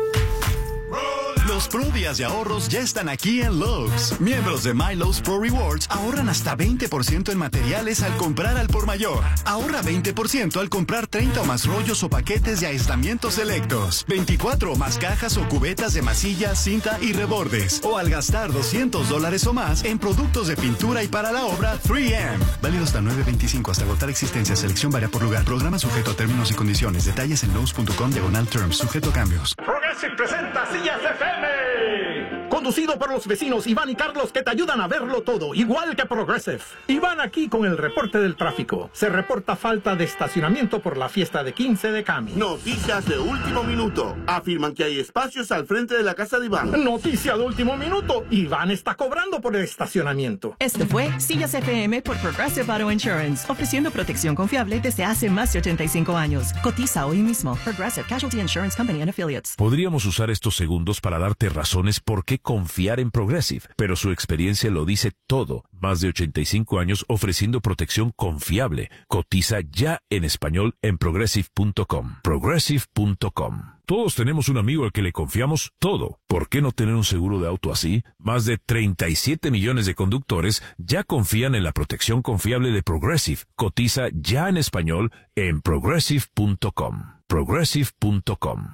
Los Pro Días de ahorros ya están aquí en Lowe's. Miembros de MyLowe's Pro Rewards ahorran hasta 20% en materiales al comprar al por mayor. Ahorra 20% al comprar 30 o más rollos o paquetes de aislamientos selectos, 24 o más cajas o cubetas de masilla, cinta y rebordes, o al gastar $200 o más en productos de pintura y para la obra 3M. Válido hasta 9/25 hasta agotar existencia. Selección varía por lugar. Programa sujeto a términos y condiciones. Detalles en lowes.com/terms. Sujeto a cambios. Progressive presenta Sillas FM. Conducido por los vecinos Iván y Carlos que te ayudan a verlo todo, igual que Progressive. Iván aquí con el reporte del tráfico. Se reporta falta de estacionamiento por la fiesta de 15 de Cami. Noticias de último minuto. Afirman que hay espacios al frente de la casa de Iván. Noticia de último minuto. Iván está cobrando por el estacionamiento. Este fue Sillas FM por Progressive Auto Insurance, ofreciendo protección confiable desde hace más de 85 años. Cotiza hoy mismo. Progressive Casualty Insurance Company and Affiliates. Podríamos usar estos segundos para darte razones por qué confiar en Progressive, pero su experiencia lo dice todo. Más de 85 años ofreciendo protección confiable. Cotiza ya en español en progressive.com. Progressive.com. Todos tenemos un amigo al que le confiamos todo. ¿Por qué no tener un seguro de auto así? Más de 37 millones de conductores ya confían en la protección confiable de Progressive. Cotiza ya en español en progressive.com. Progressive.com.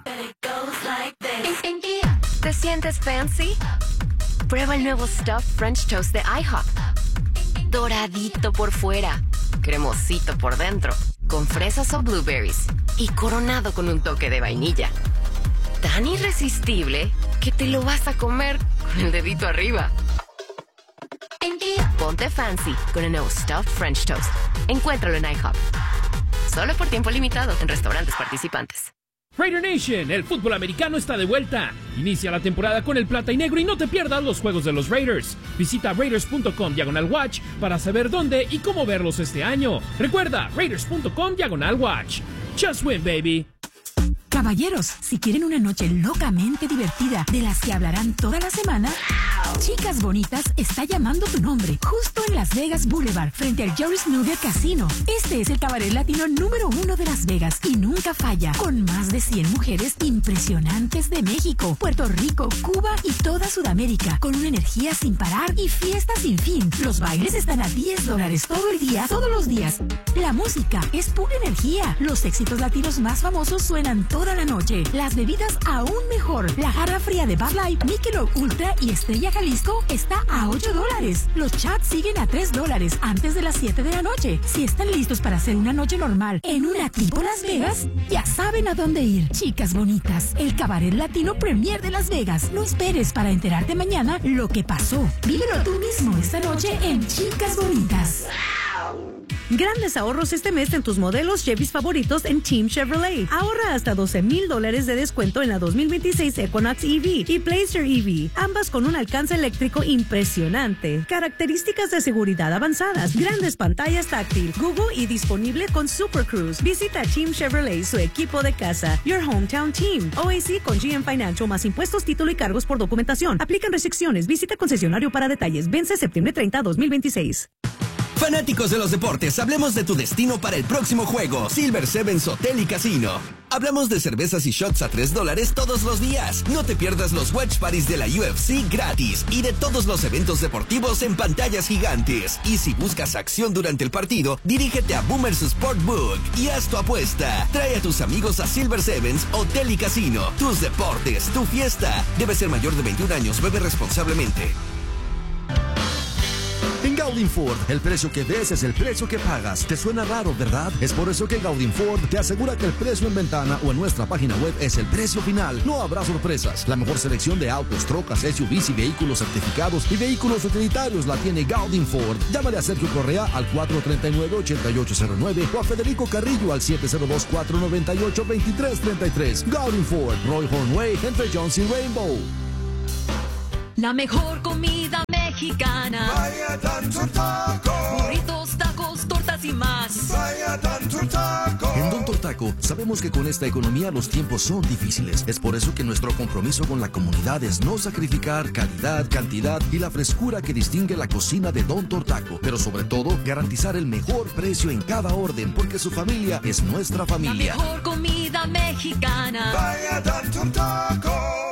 ¿Te sientes fancy? Prueba el nuevo Stuffed French Toast de IHOP. Doradito por fuera, cremosito por dentro, con fresas o blueberries y coronado con un toque de vainilla. Tan irresistible que te lo vas a comer con el dedito arriba. Ponte fancy con el nuevo Stuffed French Toast. Encuéntralo en IHOP. Solo por tiempo limitado en restaurantes participantes. Raider Nation, el fútbol americano está de vuelta. Inicia la temporada con el plata y negro y no te pierdas los juegos de los Raiders. Visita raiders.com/watch para saber dónde y cómo verlos este año. Recuerda, raiders.com/watch. Just win, baby. Caballeros, si quieren una noche locamente divertida de las que hablarán toda la semana, Chicas Bonitas está llamando tu nombre, justo en Las Vegas Boulevard, frente al Joris Snooker Casino. Este es el cabaret latino número 1 de Las Vegas y nunca falla, con más de 100 mujeres impresionantes de México, Puerto Rico, Cuba y toda Sudamérica, con una energía sin parar y fiesta sin fin. Los bailes están a $10 todo el día, todos los días. La música es pura energía. Los éxitos latinos más famosos suenan toda la noche. Las bebidas aún mejor. La jarra fría de Bud Light, Michelob Ultra y Estrella Jalisco está a $8. Los chats siguen a $3 antes de las 7 de la noche. Si están listos para hacer una noche normal en una tipo Las Vegas, ya saben a dónde ir. Chicas Bonitas, el cabaret latino premier de Las Vegas. No esperes para enterarte mañana lo que pasó. Vívelo tú mismo esta noche en Chicas Bonitas. Grandes ahorros este mes en tus modelos Chevys favoritos en Team Chevrolet. Ahorra hasta $12,000 de descuento en la 2026 Equinox EV y Blazer EV, ambas con un alcance eléctrico impresionante. Características de seguridad avanzadas, grandes pantallas táctil, Google y disponible con Super Cruise. Visita Team Chevrolet, su equipo de casa. Your Hometown Team. OAC con GM Financial más impuestos, título y cargos por documentación. Aplican restricciones. Visita concesionario para detalles. Vence septiembre 30, 2026. Fanáticos de los deportes, hablemos de tu destino para el próximo juego. Silver Sevens Hotel y Casino. Hablamos de cervezas y shots a $3 todos los días. No te pierdas los watch parties de la UFC gratis y de todos los eventos deportivos en pantallas gigantes. Y si buscas acción durante el partido, dirígete a Boomers Sportbook y haz tu apuesta. Trae a tus amigos a Silver Sevens Hotel y Casino. Tus deportes, tu fiesta. Debe ser mayor de 21 años. Bebe responsablemente. En Gaudin Ford, el precio que ves es el precio que pagas. ¿Te suena raro, verdad? Es por eso que Gaudin Ford te asegura que el precio en ventana o en nuestra página web es el precio final. No habrá sorpresas. La mejor selección de autos, trocas, SUVs y vehículos certificados y vehículos utilitarios la tiene Gaudin Ford. Llámale a Sergio Correa al 439-8809 o a Federico Carrillo al 702-498-2333. Gaudin Ford, Roy Hornway, entre Jones y Rainbow. La mejor comida mexicana. Vaya Tanto Taco. Burritos, tacos, tortas y más. Vaya Tanto Taco. En Don Tortaco sabemos que con esta economía los tiempos son difíciles. Es por eso que nuestro compromiso con la comunidad es no sacrificar calidad, cantidad y la frescura que distingue la cocina de Don Tortaco. Pero sobre todo, garantizar el mejor precio en cada orden, porque su familia es nuestra familia. La mejor comida mexicana. Vaya Tanto Taco.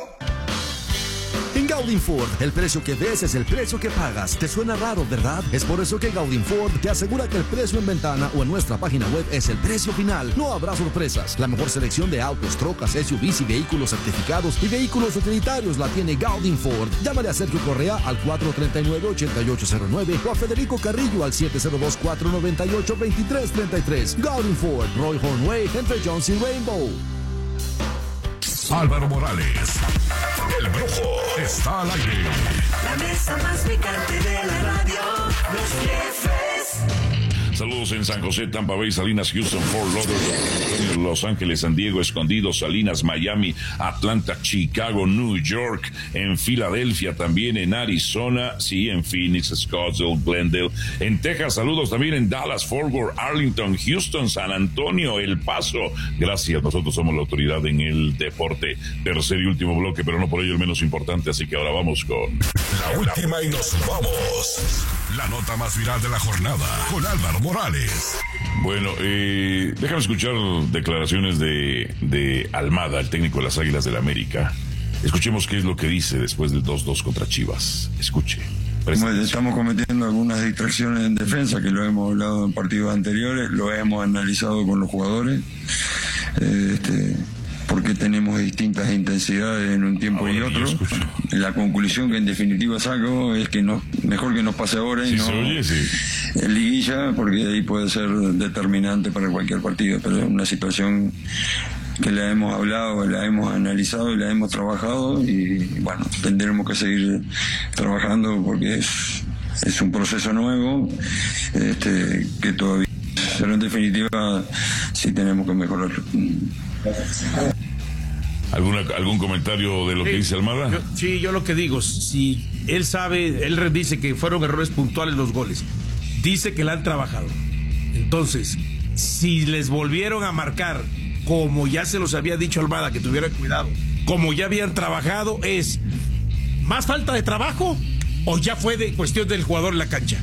En Gaudin Ford, el precio que ves es el precio que pagas. ¿Te suena raro, verdad? Es por eso que Gaudin Ford te asegura que el precio en ventana o en nuestra página web es el precio final. No habrá sorpresas. La mejor selección de autos, trocas, SUVs y vehículos certificados y vehículos utilitarios la tiene Gaudin Ford. Llámale a Sergio Correa al 439-8809 o a Federico Carrillo al 702-498-2333. Gaudin Ford, Roy Hornway, entre Jones y Rainbow. Álvaro Morales, el Brujo, está al aire. La mesa más picante de la radio, los jefes. Saludos en San José, Tampa Bay, Salinas, Houston, Fort Lauderdale, Los Ángeles, San Diego, Escondido, Salinas, Miami, Atlanta, Chicago, New York, en Filadelfia, también en Arizona, sí, en Phoenix, Scottsdale, Glendale, en Texas, saludos también en Dallas, Fort Worth, Arlington, Houston, San Antonio, El Paso. Gracias, nosotros somos la autoridad en el deporte. Tercer y último bloque, pero no por ello el menos importante, así que ahora vamos con la última y nos vamos. La nota más viral de la jornada con Álvaro Morales. Bueno, déjame escuchar declaraciones de Almada, el técnico de las Águilas del América. Escuchemos qué es lo que dice después del 2-2 contra Chivas. Escuche. Estamos cometiendo algunas distracciones en defensa, que lo hemos hablado en partidos anteriores, lo hemos analizado con los jugadores. Porque tenemos distintas intensidades en un tiempo y otro. La conclusión que en definitiva saco es que mejor que nos pase ahora y no en liguilla, porque ahí puede ser determinante para cualquier partido, pero es una situación que la hemos hablado, la hemos analizado y la hemos trabajado, y bueno, tendremos que seguir trabajando porque es un proceso nuevo que todavía, pero en definitiva sí tenemos que mejorar. ¿Algún comentario de lo que dice Almada? Yo lo que digo, si él sabe, él dice que fueron errores puntuales los goles, dice que la han trabajado. Entonces, si les volvieron a marcar, como ya se los había dicho Almada, que tuvieran cuidado, como ya habían trabajado, ¿es más falta de trabajo o ya fue de cuestión del jugador en la cancha?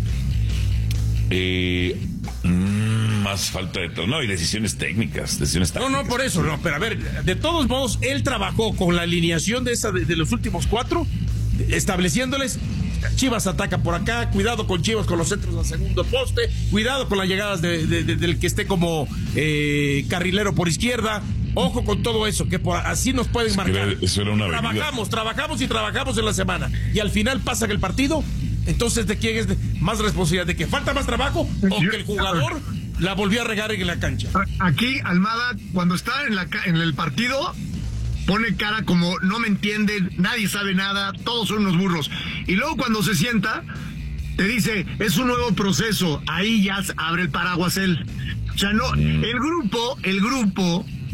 Más falta de todo. No, y decisiones técnicas. No, por eso, no. Pero a ver, de todos modos, él trabajó con la alineación de los últimos 4, estableciéndoles: Chivas ataca por acá, cuidado con Chivas con los centros al segundo poste, cuidado con las llegadas del que esté como carrilero por izquierda. Ojo con todo eso, que así nos pueden marcar. Eso era una trabajamos en la semana. Y al final pasa el partido. Entonces, ¿de quién es más responsabilidad? ¿De que falta más trabajo o que el jugador la volvió a regar en la cancha? Aquí, Almada, cuando está en el partido, pone cara como no me entienden, nadie sabe nada, todos son unos burros. Y luego cuando se sienta, te dice, es un nuevo proceso. Ahí ya abre el paraguas él. O sea, no, el grupo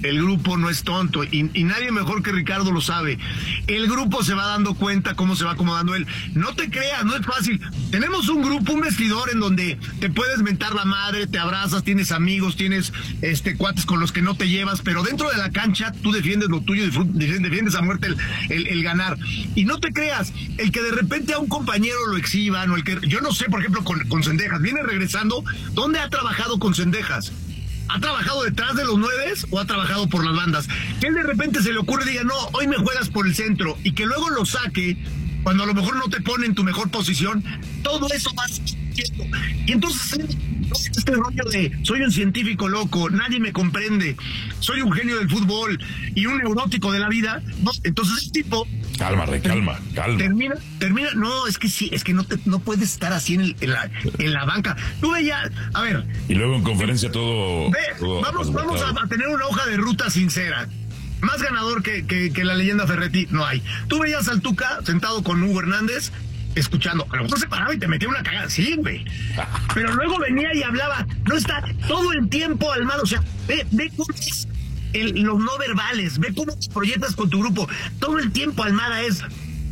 el grupo no es tonto y nadie mejor que Ricardo lo sabe. El grupo se va dando cuenta cómo se va acomodando él. No te creas, no es fácil. Tenemos un grupo, un vestidor en donde te puedes mentar la madre, te abrazas, tienes amigos, tienes cuates con los que no te llevas, pero dentro de la cancha tú defiendes lo tuyo, defiendes a muerte el ganar. Y no te creas, el que de repente a un compañero lo exhiban, o el que, yo no sé, por ejemplo, con Cendejas, viene regresando, ¿dónde ha trabajado con Cendejas? ¿Ha trabajado detrás de los 9 o ha trabajado por las bandas? Que él de repente se le ocurre y diga, no, hoy me juegas por el centro, y que luego lo saque cuando a lo mejor no te pone en tu mejor posición. Todo eso va sucediendo. Y entonces este rollo de soy un científico loco, nadie me comprende, soy un genio del fútbol y un neurótico de la vida, ¿no? Entonces el tipo... Calma. Termina, no, es que sí, es que no puedes estar así en la banca. Tú veías, a ver... Y luego en conferencia todo vamos a tener una hoja de ruta sincera. Más ganador que la leyenda Ferretti no hay. Tú veías al Tuca sentado con Hugo Hernández, escuchando, a lo mejor se paraba y te metía una cagada, sí, güey. Pero luego venía y hablaba, no está todo el tiempo al malo, o sea, ve cómo es los no verbales, ve cómo te proyectas con tu grupo, todo el tiempo Almada es...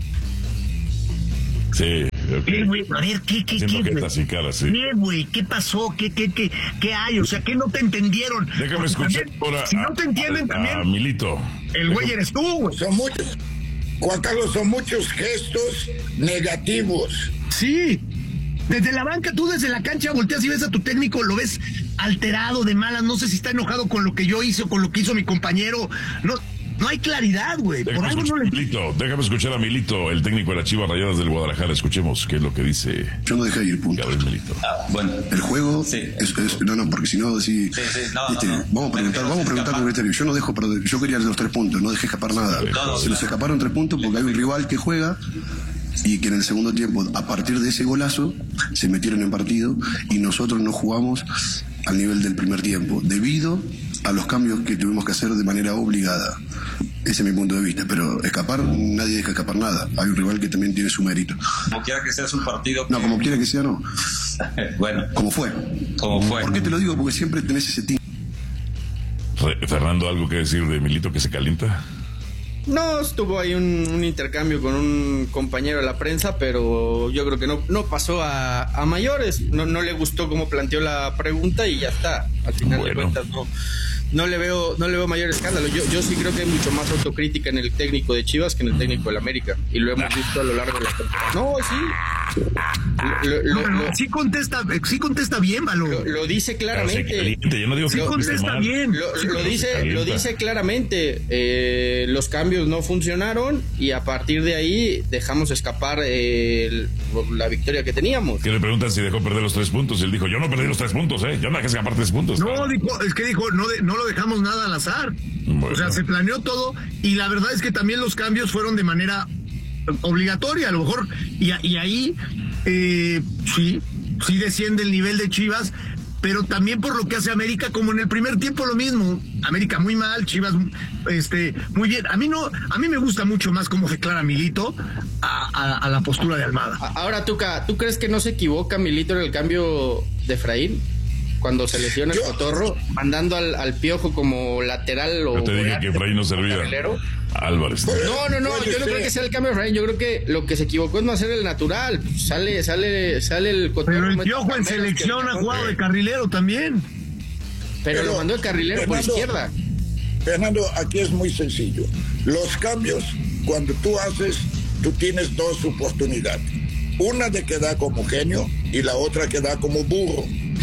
Sí, okay. Güey, a ver, ¿qué, güey? ¿Qué pasó? ¿Qué hay? O sea, ¿qué no te entendieron? Déjame escuchar ahora. Si no te entienden también... Milito. El güey eres tú, güey. Son muchos, Juan Carlos, son muchos gestos negativos. Sí. Desde la banca, tú desde la cancha volteas y ves a tu técnico, lo ves alterado, de malas, no sé si está enojado con lo que yo hice o con lo que hizo mi compañero. No hay claridad, güey. Por algo no le... Milito, déjame escuchar a Milito, el técnico de las Chivas Rayadas del Guadalajara. Escuchemos qué es lo que dice. Yo no dejé ir, punto. Gabriel Milito. Bueno, el juego no, porque si no, vamos a preguntar con criterio. Yo no dejo perder, yo quería los 3 puntos, no dejé escapar nada. Se nos escaparon 3 puntos porque hay un rival que juega y que en el segundo tiempo, a partir de ese golazo, se metieron en partido y nosotros no jugamos al nivel del primer tiempo, debido a los cambios que tuvimos que hacer de manera obligada. Ese es mi punto de vista, pero escapar, nadie deja escapar nada. Hay un rival que también tiene su mérito. Como quiera que sea su partido. No, como quiera que sea, no. Bueno. Como fue. ¿Por qué te lo digo? Porque siempre tenés ese team. Fernando, ¿algo que decir de Milito que se calienta? No, estuvo ahí un intercambio con un compañero de la prensa, pero yo creo que no pasó a mayores. No le gustó cómo planteó la pregunta y ya está. Al final de cuentas no le veo mayor escándalo. Yo sí creo que hay mucho más autocrítica en el técnico de Chivas que en el técnico del América, y lo hemos visto a lo largo de la temporada. No, sí. Sí contesta bien, Valo. Lo dice claramente. Yo no digo que contesta bien. Lo dice claramente. Los cambios no funcionaron y a partir de ahí dejamos escapar la victoria que teníamos. Que le preguntan si dejó perder los 3 puntos. Él dijo, yo no perdí los 3 puntos, yo no dejé escapar 3 puntos. No, dijo, no lo dejamos nada al azar. Bueno. O sea, se planeó todo y la verdad es que también los cambios fueron de manera obligatoria, a lo mejor, y ahí sí desciende el nivel de Chivas, pero también por lo que hace América, como en el primer tiempo lo mismo. América muy mal, Chivas muy bien. A mí me gusta mucho más cómo declara Milito a la postura de Almada. Ahora, Tuca, ¿tú crees que no se equivoca Milito en el cambio de Efraín? Cuando se lesiona el Cotorro, mandando al Piojo como lateral o... Yo te dije que Efraín no servía. Álvarez. No, yo no creo que sea el cambio de Efraín. Yo creo que lo que se equivocó es no hacer el natural. Sale el Cotorro. Pero el Piojo en selección ha jugado de carrilero también. Pero lo mandó de carrilero por izquierda. Fernando, aquí es muy sencillo. Los cambios, cuando tú haces, tú tienes 2 oportunidades. Una de quedar como genio y la otra quedar como burro.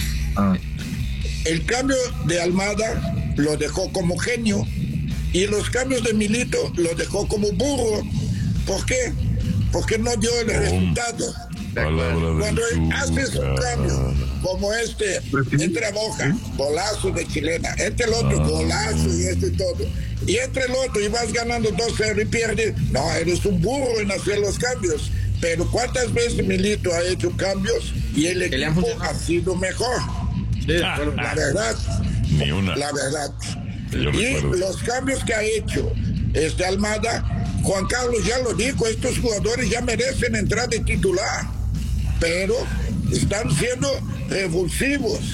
El cambio de Almada lo dejó como genio y los cambios de Milito lo dejó como burro. ¿Por qué? Porque no dio el resultado. Cuando haces un cambio como entra Boja, golazo de chilena, el otro, golazo y todo, y entre el otro y vas ganando 2-0 y pierdes, no, eres un burro en hacer los cambios. Pero ¿cuántas veces Milito ha hecho cambios y el equipo ha sido mejor? La verdad. Ni una. La verdad. Y los cambios que ha hecho Almada, Juan Carlos ya lo dijo, estos jugadores ya merecen entrar de titular, pero están siendo revulsivos.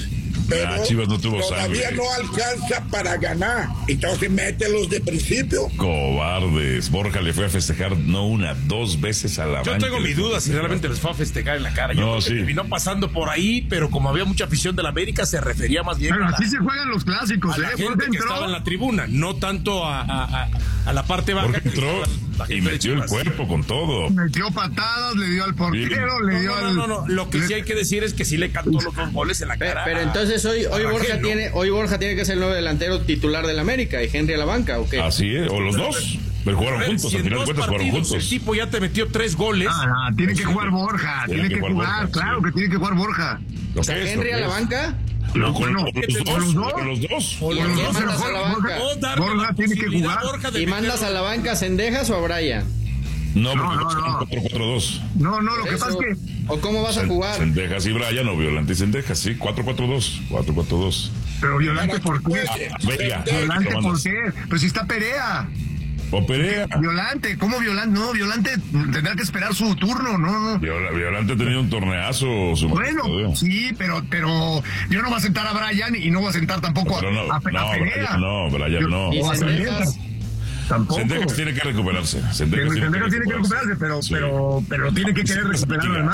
pero Chivas no tuvo todavía sangre. no alcanza para ganar. Entonces mételos de principio. Cobardes. Borja le fue a festejar no una, 2 veces a la banca. Yo tengo mi duda si realmente les fue a festejar en la cara. Yo No, creo que sí. terminó pasando por ahí, pero como había mucha afición de la América, se refería más bien Pero a la, así se juegan los clásicos, a la gente que estaba en la tribuna, no tanto a la parte baja. Borja que entró estaba la y gente de metió el Chivas. cuerpo con todo. Metió patadas, le dio al portero, le dio al... No. Lo que sí hay que decir es que sí le cantó los 2 goles en la cara. Pero entonces hoy Borja tiene que ser el nuevo delantero titular del América y Henry a la banca, ¿o qué? Así es, o los dos. Pero jugaron juntos, si al en final de 2 cuentas jugaron partidos juntos. el tipo ya te metió 3 goles. Tiene que jugar Borja, tiene que jugar, Borja, claro sí. que tiene que jugar Borja. O sea, Henry a la banca. No, con Bueno, los dos. ¿Y a quién mandas a la banca? Borja tiene que jugar. ¿Y mandas a la banca a Cendejas o a Brian? No, porque son 4-4-2. No, lo que pasa es que... ¿O cómo vas a jugar? Cendejas y Brian, o Violante y Cendejas, sí, 4-4-2. 4-4-2. Pero Violante, ¿por qué? Vega. Violante, ¿por qué? Pero si está Perea. O Perea. Violante, ¿cómo Violante? No, Violante tendrá que esperar su turno, no. Violante ha tenido un torneazo. Bueno, sí, pero yo no voy a sentar a Brian y no voy a sentar tampoco a Perea. Brian no. ¿Y Cendejas? Tampoco. Cendejas tiene que recuperarse. Cendejas tiene que recuperarse, pero tiene que querer recuperar además.